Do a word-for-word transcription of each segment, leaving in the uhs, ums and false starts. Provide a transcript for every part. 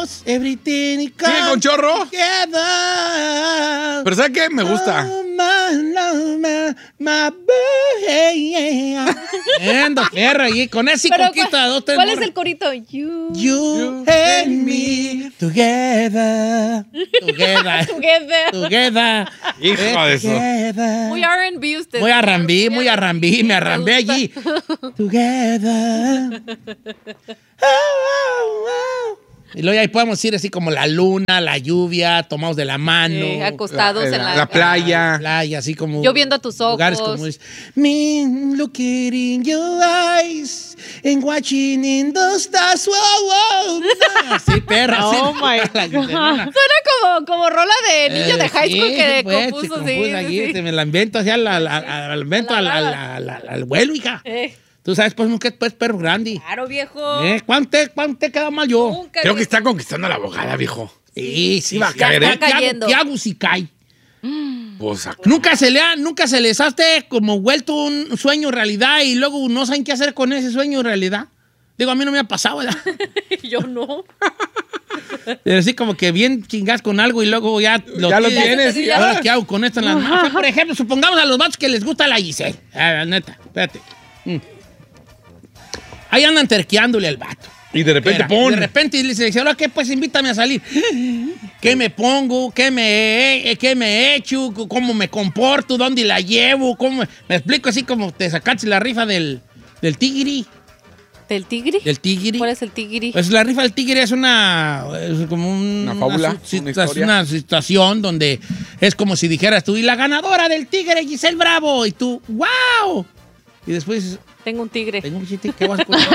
Everything ¿Sí, con chorro? together. Pero ¿sabes qué? Me gusta. Oh, my, love, my, my baby. Ando perro ahí, con ese Pero, conquista ¿cuál, dos, tres ¿cuál es morras. el corito? You. You and me together. Together. Together. Together. Hijo de eso. Together. Muy R and B usted. Muy arrambí, muy arrambí, me arrambé allí. Together. Oh, oh, oh. Y luego ahí podemos ir así como la luna, la lluvia, tomados de la mano. Sí, acostados La- en la, la playa. La playa, así como. Yo viendo a tus ojos. Lugares como es. Me looking in your eyes and watching in the stars. Wow, wow. Sí, perra. Oh, sí. my La God. Giselona. Suena como, como rola de niño Eh, de high school sí, que pues, se compuso, compuso sí. aquí, sí. se me la invento hacia al, al, al, al, invento al, al, al, al, al vuelo, hija. Eh, Tú sabes, pues, nunca es pues, perro grande. claro, viejo. ¿Eh? ¿Cuánto, te, ¿Cuánto te queda mal yo? Nunca Creo que viejo. está conquistando a la abogada, viejo. Sí, sí, va a sí. caer, Ya ¿eh? está cayendo. ¿Qué hago si cae? Pues acá. Nunca se, le ha, nunca se les hace como vuelto un sueño realidad y luego no saben qué hacer con ese sueño realidad. Digo, a mí no me ha pasado, ¿verdad? Yo no. Pero así como que bien chingas con algo y luego ya lo Ya lo tienes. tienes, ¿Y ya. ahora qué hago con esto en las manos? O sea, por ejemplo, supongamos a los vatos que les gusta la Giselle. Ah, la neta, espérate. Mm. Ahí andan terqueándole al vato. Y de repente, Espera, ¡pum! De repente le dice, ahora qué, pues invítame a salir. ¿Qué me pongo? ¿Qué me, he- qué me he hecho? ¿Cómo me comporto? ¿Dónde la llevo? ¿Cómo? Me explico así como te sacaste la rifa del, del tigri. ¿Del tigre? Del tigri. ¿Cuál es el tigre? Pues la rifa del tigre es una, es como un- Una fábula, su- una situa- historia. una situación donde es como si dijeras tú, y la ganadora del tigre, Giselle Bravo, y tú, ¡wow! Y después dices, Tengo un tigre. tengo un chiste, ¿qué vas a contar?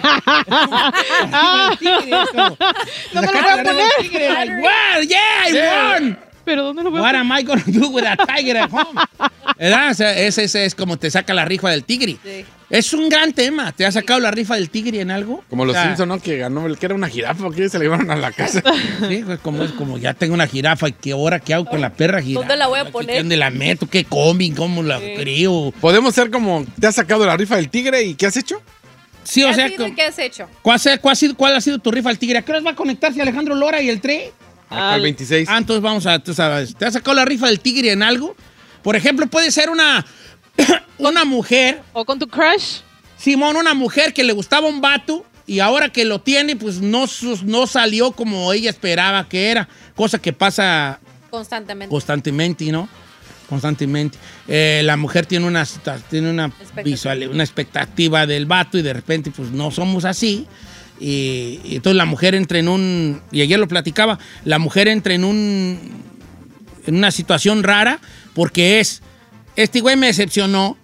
El tigre es como, No me lo sacaste voy a la rifa del poner. tigre, like, wow, yeah, I won. ¿Pero dónde lo veo? What am I gonna do with a tiger at home? ¿Verdad? O sea, ese, ese es como te saca la rifa del tigre. Sí. Es un gran tema. ¿Te ha sacado la rifa del tigre en algo? Como los O sea, Simpson, ¿no? Que ganó, el que era una jirafa, que se le llevaron a la casa. Sí, pues como es como ya tengo una jirafa y qué hora qué hago con la perra jirafa. ¿Dónde la voy a poner? ¿Dónde la meto? ¿Qué comen? ¿Cómo la crío? Podemos ser como, te has sacado la rifa del tigre y ¿qué has hecho? Sí, ¿Qué, o has sea, sido y co- ¿Qué has hecho? ¿cuál, ha sido- cuál ha sido, ¿cuál ha sido tu rifa al tigre? ¿A qué horas va a conectarse Alejandro Lora y el Tre? Hasta Al- el veintiséis. Ah, entonces vamos a, tú sabes, ¿te has sacado la rifa del tigre en algo? Por ejemplo, puede ser una, una mujer, ¿O con tu crush? Simón, una mujer que le gustaba un vato y ahora que lo tiene, pues no, sus- no salió como ella esperaba que era. Cosa que pasa Constantemente. constantemente, ¿no? Constantemente. Eh, la mujer tiene una, tiene una, Expectativa. visual, una expectativa del vato y de repente, pues no somos así. Y, y entonces la mujer entra en un, y ayer lo platicaba, la mujer entra en un, en una situación rara porque es, este güey me decepcionó,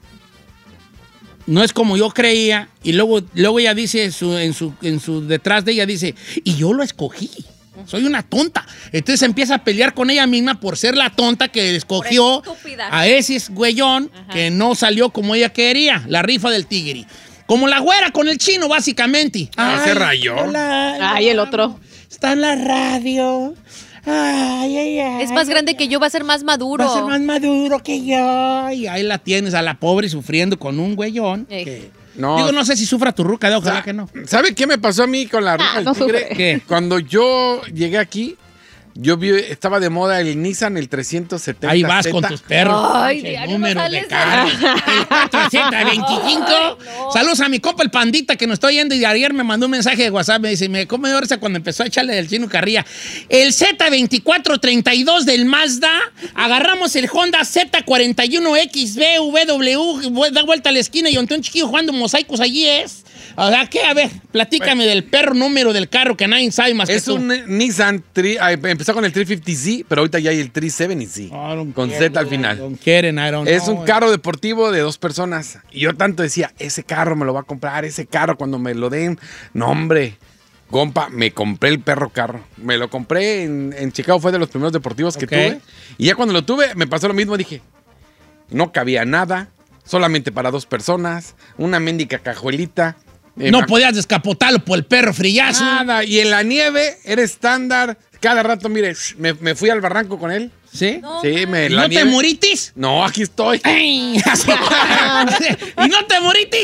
no es como yo creía, y luego, luego ella dice, su, en, su, en su detrás de ella dice, y yo lo escogí. Soy una tonta. Entonces empieza a pelear con ella misma por ser la tonta que escogió Por estúpida. a ese güeyón que no salió como ella quería. La rifa del tigre. Como la güera con el chino, básicamente. Ah, se rayó. hola, Ay, el otro. está en la radio. Ay, ay, ay. Es más grande que yo, va a ser más maduro. Va a ser más maduro que yo. Y ahí la tienes a la pobre sufriendo con un güeyón. Ey. que- No. Digo, no sé si sufra tu ruca, de ojalá Sa- que no. ¿Sabe qué me pasó a mí con la rifa Ah, del no tigre? sufre. ¿Qué? Cuando yo llegué aquí, yo vi, estaba de moda el Nissan, el trescientos setenta. Ahí vas con tus perros. Ay, pinche diario número no de sales carro. El cuatro Z veinticinco. Ay, no. Saludos a mi compa el Pandita que nos está oyendo y ayer me mandó un mensaje de WhatsApp. Me dice, me come de risa cuando empezó a echarle del chino carrilla. El Z veinticuatro treinta y dos del Mazda. Agarramos el Honda Z cuarenta y uno X B V W. Da vuelta a la esquina y ante un chiquillo jugando mosaicos allí es. O sea, ¿qué? A ver, platícame del perro número del carro que nadie sabe más Es que tú. un eh, Nissan, tri- ah, empezó con el trescientos cincuenta Z, pero ahorita ya hay el trescientos setenta Z. I don't con care, Z al I final. don't care and I don't Es know. un carro deportivo de dos personas. Y yo tanto decía, ese carro me lo va a comprar, ese carro cuando me lo den. No, hombre. Compa, me compré el perro carro. Me lo compré en, en Chicago, fue de los primeros deportivos que Ok. tuve. Y ya cuando lo tuve, me pasó lo mismo. Dije, no cabía nada, solamente para dos personas, una mendica cajuelita. Eh, No me- podías descapotarlo por el perro frillazo. Nada. Y en la nieve era estándar. Cada rato, mire, sh, me, me fui al barranco con él. ¿Sí? No, Sí, me ¿Y la no te nieve- moritis? No, aquí estoy. Ay, así. ¿Y no te moritis?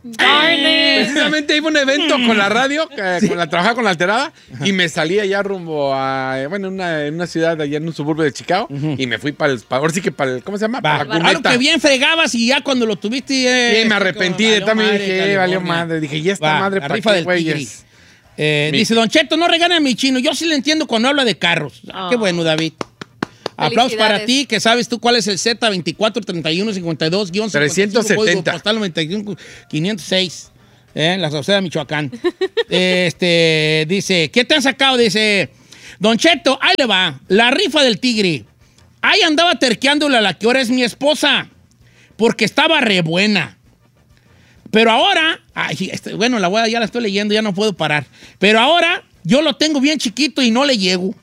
Precisamente iba a un evento con la radio, eh, con la trabajaba con la alterada, y me salí allá rumbo a, eh, bueno, en una, en una ciudad allá en un suburbio de Chicago, y me fui para el, pa- ahora sí que para el, ¿cómo se llama? Va, Para la algo cuneta. que bien fregabas y ya cuando lo tuviste... eh, Sí, me arrepentí de valió también, madre, dije, eh, California. valió madre. Dije, ¿y esta Va, madre la para rifa qué, del tigre. güeyes? Eh, Mi- dice, Don Cheto, no regalen a mi chino. Yo sí le entiendo cuando habla de carros. Ah, Qué Oh. bueno, David. Aplausos para Felicidades. ti, que sabes tú cuál es el Z veinticuatro treinta y uno cincuenta y dos guión trescientos setenta. Postal noventa y cinco quinientos seis. Eh, la Sauceda, Michoacán. este, dice, ¿qué te han sacado? Dice, Don Cheto, ahí le va. La rifa del tigre. Ahí andaba terqueándole a la que ahora es mi esposa. Porque estaba re buena. Pero ahora, ay, este, bueno, la voy a- ya la estoy leyendo, ya no puedo parar. Pero ahora yo lo tengo bien chiquito y no le llego.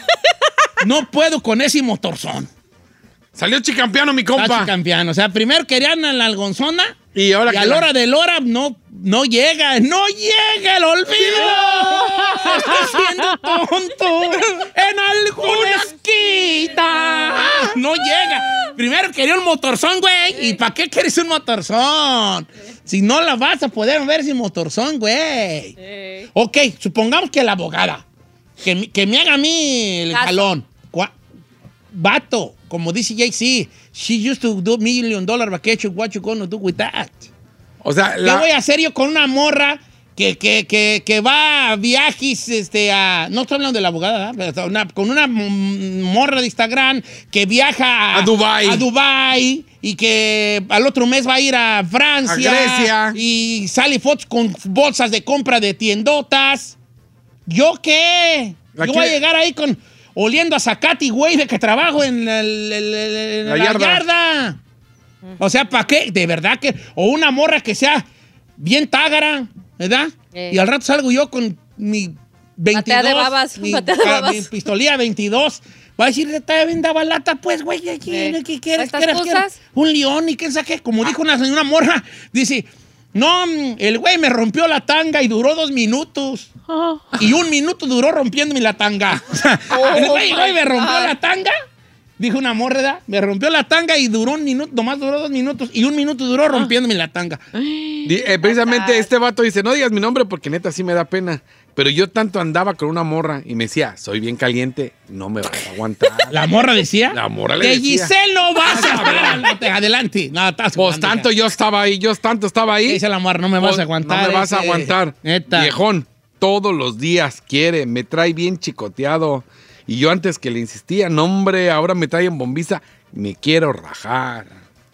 No puedo con ese motorzón. Salió chicampiano, mi compa. Está campeano. O sea, primero querían a la algonzona Y ahora y que a la la- hora del hora no, no llega. ¡No llega el olvido! ¡Se está haciendo tonto! ¡En alguna esquina! ¡No llega! Primero quería un motorzón, güey. ¿Y para qué quieres un motorzón? Si no la vas a poder ver sin motorzón, güey. Eh. Ok, supongamos que la abogada, que, me- que me haga a mí el Caso. jalón. Cua- Vato, como dice Jay-Z, she used to do million dollar vacation, what you gonna do with that? O sea, ¿Qué la, voy a hacer yo con una morra que, que, que, que va a viajes este, a... No estoy hablando de la abogada, ¿verdad? Pero una- con una mm, morra de Instagram que viaja A Dubái. a Dubái y que al otro mes va a ir a Francia. A Grecia. Y sale fotos con bolsas de compra de tiendotas. ¿Yo qué? La Yo voy a quiere- llegar ahí con... Oliendo a zacate y güey de que trabajo en, el- el- el- en La la, yarda. yarda. O sea, ¿para qué? De verdad que... O una morra que sea bien tágara, ¿verdad? Eh. Y al rato salgo yo con mi veintidós... Batea de babas, Mi, batea de ah, babas. mi pistolía veintidós. Va a decir, está bien daba lata, pues, güey, ¿qué quieres? Eh. ¿Qué quieres? ¿Estas ¿Quieres? cosas? ¿Quieres? Un león y quién sabe qué. Como dijo una señora morra, dice... No, mm, el güey me rompió la tanga y duró dos minutos. Y un minuto duró rompiéndome la tanga. O sea, el güey, güey me rompió la tanga. Dijo una morreda, me rompió la tanga y duró un minuto, nomás duró dos minutos. Y un minuto duró rompiéndome la tanga. di- eh, precisamente este vato dice, no digas mi nombre porque neta sí me da pena. Pero yo tanto andaba con una morra y me decía, soy bien caliente, no me vas a aguantar. La morra decía. La morra le que decía. Giselle no vas a aguantar. Adelante. No, estás Pues jugando tanto ya. yo estaba ahí, yo tanto estaba ahí. Dice la morra, no me vas Pues, a aguantar. No me vas a ese. aguantar. Neta. Viejón, todos los días quiere, me trae bien chicoteado. Y yo antes que le insistía, no hombre, ahora me trae en bombiza, me quiero rajar.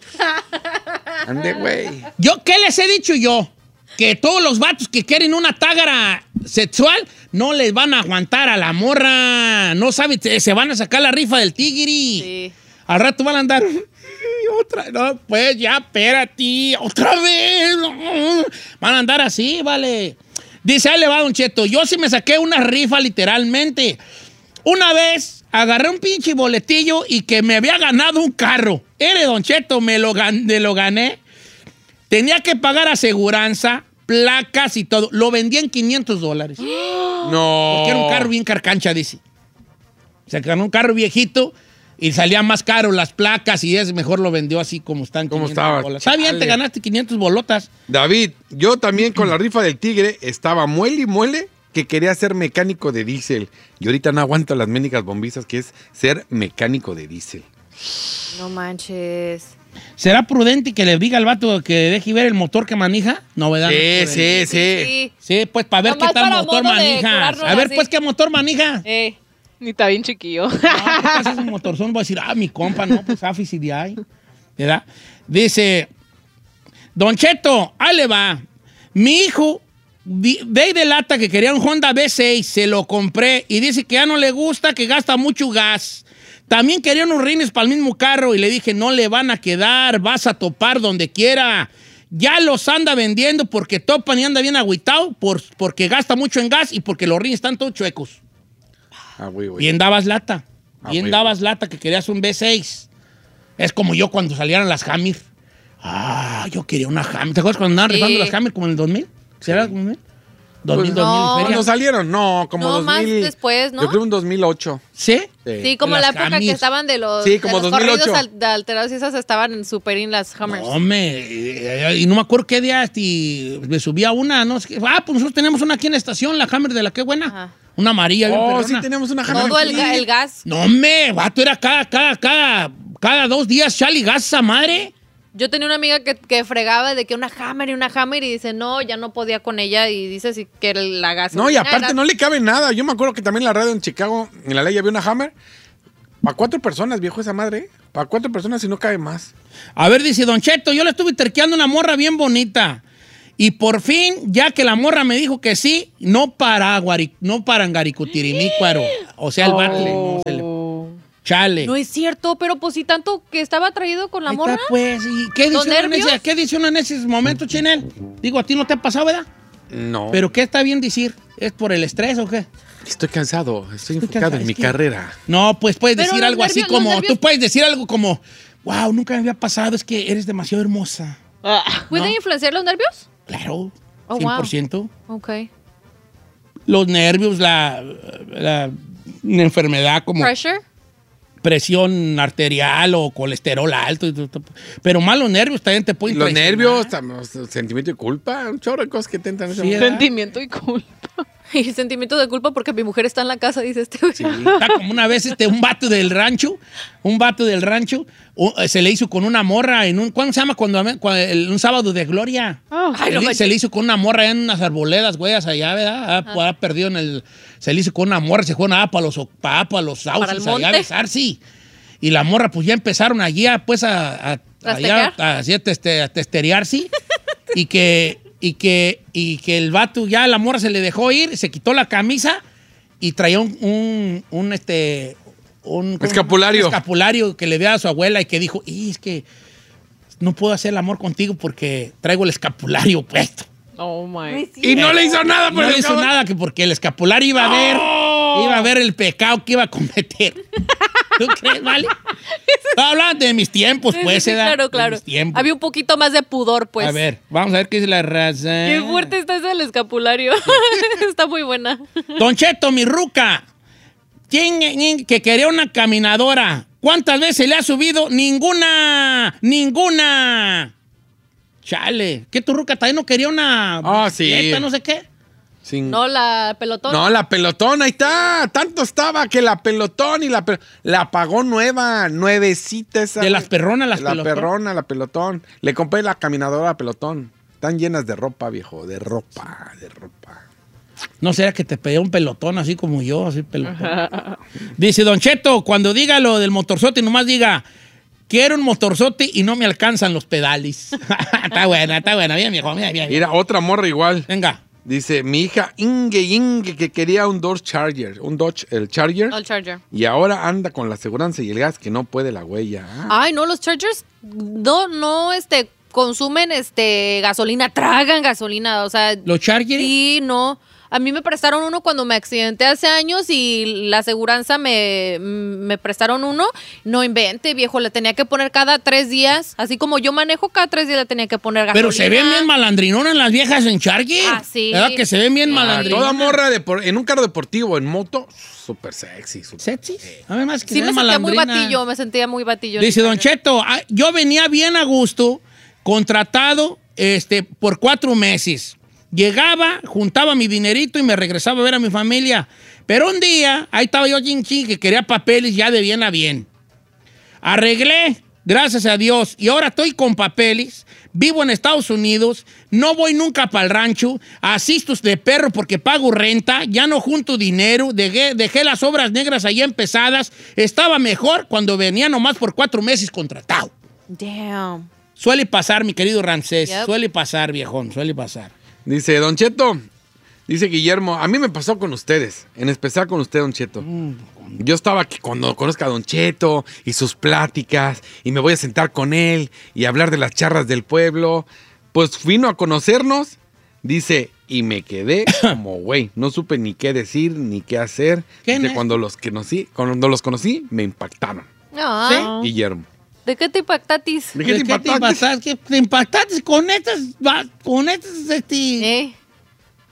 Ande, güey. Yo, ¿qué les he dicho yo? Que todos los vatos que quieren una tágara sexual no les van a aguantar a la morra. No saben, se se van a sacar la rifa del tigre. Sí. Al rato van a andar. Otra, no, pues ya, espérate, otra vez. no. Van a andar así, vale. Dice, ahí le va, Don Cheto. Yo sí me saqué una rifa, literalmente. Una vez agarré un pinche boletillo y que me había ganado un carro. Ere, Don Cheto, me lo, gan- me lo gané. Tenía que pagar aseguranza, placas y todo. Lo vendí en quinientos dólares. No. Porque era un carro bien carcancha, dice. Se ganó un carro viejito y salía más caro las placas y es mejor lo vendió así como están. ¿Cómo quinientos estaba? bolas. Está bien, te Chale. ganaste quinientos bolotas. David, yo también con la rifa del tigre estaba muele y muele que quería ser mecánico de diésel. Y ahorita no aguanto las médicas bombizas, que es ser mecánico de diésel. No manches. ¿Será prudente que le diga al vato que deje ver el motor que maneja? No, ¿verdad? No es prudente. Sí. Sí, pues para ver Nomás qué tal para motor modo de manejas. curarnos A ver, así. pues, ¿qué motor maneja? Eh. Ni está bien chiquillo. No, pues es un motorzón, voy a decir, ah, mi compa, no, pues Afi C D I. ¿Verdad? Dice, Don Cheto, ahí le va. Mi hijo di- ve de lata que quería un Honda B seis, se lo compré y dice que ya no le gusta, que gasta mucho gas. También quería unos rines para el mismo carro y le dije, no le van a quedar, vas a topar donde quiera. Ya los anda vendiendo porque topan y anda bien agüitado por, porque gasta mucho en gas y porque los rines están todos chuecos. Ah, güey, güey. Bien dabas lata. Ah, Bien güey. dabas lata que querías un B seis. Es como yo cuando salieron las Hammer. Ah, yo quería una Hammer. ¿Te acuerdas cuando andaban Sí. rifando las Hammer como en el dos mil? ¿Será como en el dos mil? dos mil, Pues, dos mil no. feria. ¿Cuándo salieron? No, como No, dos mil. más después, ¿no? Yo creo un dos mil ocho. ¿Sí? Sí. Sí, como Las la época Hammers. que estaban de los, Sí, como de los dos mil ocho. corridos al- de alterados y esas estaban en super in las Hummers. No, me, eh, y no me acuerdo qué día este, me subí a una, no sé qué. Ah, pues nosotros tenemos una aquí en la estación, la Hammer de la que buena. Ajá. Una amarilla, bien Oh, perrona. sí, teníamos una Hammer. Todo el, ga- el gas. No, me, vato, era cada, cada, cada, cada dos días chale gas esa madre. Yo tenía una amiga que, que fregaba de que una Hammer y una Hammer y dice, no, ya no podía con ella y dice sí, que era la gasolina. No, y aparte era- no le cabe nada. Yo me acuerdo que también en la radio en Chicago, en la ley había una Hammer. Para cuatro personas, viejo, esa madre. ¿Eh? Para cuatro personas y no cabe más. A ver, dice Don Cheto, yo le estuve terqueando una morra bien bonita. Y por fin, ya que la morra me dijo que sí, no para, guari, no para Angaricutirimícuaro. O sea, el batle. No, se le- chale. No es cierto, pero pues si tanto que estaba atraído con la Ahí morra. está, pues. ¿Y qué dice, ¿Los uno en nervios? ese, ¿Qué dice uno en esos momentos, Chinel? Digo, a ti no te ha pasado, ¿verdad? No. ¿Pero qué está bien decir? ¿Es por el estrés o qué? Estoy cansado. Estoy, Estoy enfocado cansado, en es mi que- carrera. No, pues puedes Pero decir los algo así nervios- los como, nervios- tú puedes decir algo como, wow, nunca me había pasado, es que eres demasiado hermosa. ¿Pueden No. influenciar los nervios? Claro, Oh, cien por ciento. Ok. Los nervios, la, la- una enfermedad como Pressure. presión arterial o colesterol alto. y todo, todo. Pero más los nervios también te pueden Los traicionar. nervios, tam- sentimiento de culpa, un chorro de cosas que te entran en ese Sí, momento. ¿verdad? Sentimiento y culpa. Y sentimiento de culpa porque mi mujer está en la casa, dice este güey. Sí, está como una vez este, un vato del rancho, un vato del rancho, u- se le hizo con una morra en un, ¿cuándo se llama? Cuando, cuando- el- un sábado de gloria. Ay, no se, le, manches. se le hizo con una morra en unas arboledas, güey, allá, ¿verdad? Ah, ha perdido en el, se le hizo con una morra, se fue nada para los, para, para los Para el sauces, allá a monte. besar, sí. Y la morra, pues ya empezaron allí a, pues a, a, allá, ¿Trastecar? a, así a teste- a testerearse y que, y que, y que el vato ya la morra se le dejó ir, se quitó la camisa y traía un, un, un, este, un Escapulario. un escapulario que le dio a su abuela y que dijo, y es que no puedo hacer el amor contigo porque traigo el escapulario puesto. Oh my. Y no le hizo nada por No el le hizo cabrón. nada que porque el escapulario iba a ver, iba a ver el pecado que iba a cometer. ¿Tú crees, vale? Estaba hablando de mis tiempos, Sí, pues, sí, sí, ¿verdad? claro, De claro. mis tiempos. Había un poquito más de pudor, pues. A ver, vamos a ver qué es la raza. Qué fuerte está ese del escapulario. Está muy buena. Don Cheto, mi ruca. ¿Quién, quién que quería una caminadora? ¿Cuántas veces le ha subido? Ninguna. Ninguna. Chale. ¿Qué tu ruca también no quería una Ah, sí. bicicleta, no sé qué? Sin- No, la pelotón. No, la pelotón, ahí está. Tanto estaba que la pelotón y la pel- la pagó nueva, nuevecita esa. De güey. las perronas, las La pelotón. perrona, la pelotón. Le compré la caminadora a pelotón. Están llenas de ropa, viejo, de ropa, de ropa. No será que te pedía un pelotón así como yo, así pelotón. Dice Don Cheto, cuando diga lo del motorzote, nomás diga, quiero un motorzote y no me alcanzan los pedales. Está buena, está buena. Bien, viejo, bien, bien. Mira, otra morra igual. Venga. Dice, mi hija Inge Inge que quería un Dodge Charger, un Dodge, el Charger. El Charger. Y ahora anda con la aseguranza y el gas que no puede la huella. Ah, Ay, no, los Chargers no, no, este, consumen, este, gasolina, tragan gasolina, o sea. ¿Los Chargers? Sí, no. A mí me prestaron uno cuando me accidenté hace años y la aseguranza me, me prestaron uno. No invente, viejo, le tenía que poner cada tres días. Así como yo manejo, cada tres días le tenía que poner gasolina. Pero se ven bien malandrinonas las viejas en Charger. Ah, sí. ¿Verdad que se ven bien Sí. malandrinonas? toda morra de por- en un carro deportivo, en moto, súper sexy. súper- ¿Sexy? A ver, más que Sí, se me ven sentía muy malandrinas. batillo, me sentía muy batillo. Dice Don Cheto, ah, yo venía bien a gusto, contratado este, por cuatro meses. Llegaba, juntaba mi dinerito y me regresaba a ver a mi familia. Pero un día, ahí estaba yo, chin, chin, que quería papeles ya de bien a bien. Arreglé, gracias a Dios, y ahora estoy con papeles, vivo en Estados Unidos, no voy nunca para el rancho, asisto de perro porque pago renta, ya no junto dinero, dejé, dejé las obras negras ahí empezadas, estaba mejor cuando venía nomás por cuatro meses contratado. Damn. Suele pasar, mi querido Ramsés, Yep. suele pasar, viejón, suele pasar. Dice, Don Cheto, dice Guillermo, a mí me pasó con ustedes, en especial con usted, Don Cheto. Yo estaba aquí cuando conozca a Don Cheto y sus pláticas, y me voy a sentar con él y hablar de las charras del pueblo. Pues vino a conocernos, dice, y me quedé como güey, no supe ni qué decir ni qué hacer. ¿Quién Dice, es? cuando los conocí, cuando los conocí, me impactaron. Ah, Guillermo. ¿de qué te impactatis? ¿De qué te impactaste? impactaste? ¿Qué te impactaste con estas, va- con estas, este... ¿Eh?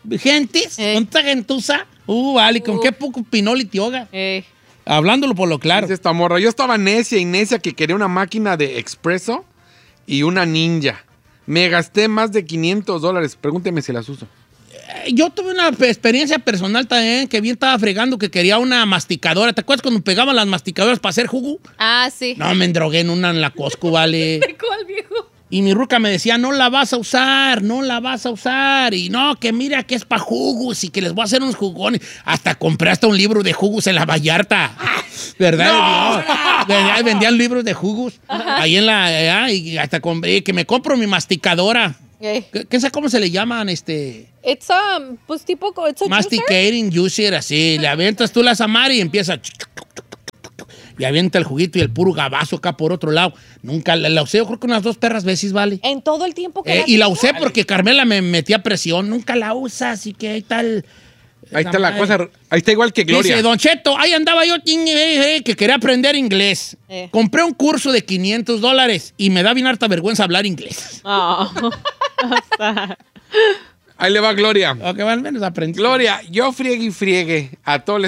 gentes, Ey. ¿cuánta gentuza? Uh, vale, ¿con Uh. qué poco pinoli te ahoga? Eh, Hablándolo por lo claro. Dice esta morra, yo estaba necia y necia que quería una máquina de expreso y una ninja. Me gasté más de quinientos dólares. Pregúnteme si las uso. Eh, Yo tuve una pe- experiencia personal también, que bien estaba fregando que quería una masticadora. ¿Te acuerdas cuando pegaban las masticadoras para hacer jugo? ah, sí. No, me endrogué en una en la Costco, vale. ¿De cuál, viejo? Y mi ruca me decía, no la vas a usar, no la vas a usar. Y no, que mira que es para jugos y que les voy a hacer unos jugones. Hasta compré hasta un libro de jugos en la Vallarta. ¿Verdad? No. Vendían, vendían libros de jugos. Ahí en la... allá, y hasta compré, que me compro mi masticadora. Eh, ¿Qué, qué sé cómo se le llaman? Este... It's um, pues tipo, it's a juicer. Masticating juicer, así. Le avientas tú la samara y empieza... Y avienta el juguito y el puro gabazo acá por otro lado. Nunca la, la usé, yo creo que unas dos perras veces, ¿vale? En todo el tiempo que Eh, la y la tengo. usé porque Carmela me metía presión. Nunca la usa, así que ahí está el... Ahí está la madre. cosa, ahí está igual que Gloria. Dice, Don Cheto, ahí andaba yo ting, eh, eh, que quería aprender inglés. Eh. Compré un curso de quinientos dólares y me da bien harta vergüenza hablar inglés. Oh. Ahí le va Gloria. Ok, al menos aprendí. Gloria, yo friegue y friegue. A todos les